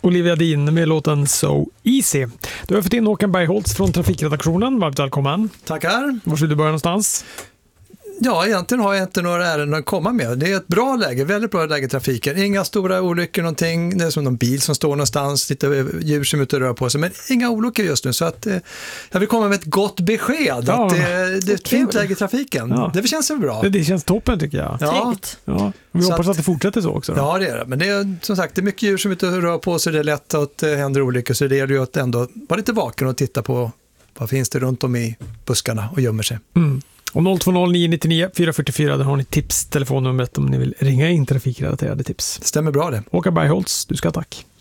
Olivia Dean med låten So Easy. Du har fått in Håkan Bergholtz från Trafikredaktionen. Varmt välkommen. Tackar. Var ska du börja någonstans? Ja, egentligen har jag inte några ärenden att komma med. Det är ett bra läge, väldigt bra läge i trafiken. Inga stora olyckor någonting. Det är som någon bil som står någonstans, lite djur som är ute och rör på sig. Men inga olyckor just nu. Så att jag vill komma med ett gott besked. Ja, att det är ett fint läge i trafiken. Ja. Det känns väl bra. Det känns toppen tycker jag. Ja. Ja. Vi hoppas att det fortsätter så också. Då. Ja, det är det. Men det är som sagt, det är mycket djur som är ute och rör på sig. Det är lätt att det händer olyckor. Så det gäller ju att ändå vara lite vaken och titta på vad finns det runt om i buskarna och gömmer sig. Mm. Och 020-999 444, där har ni tips, telefonnumret om ni vill ringa in trafikrelaterade tips. Det stämmer bra det. Håkan Bergholtz, du ska tack.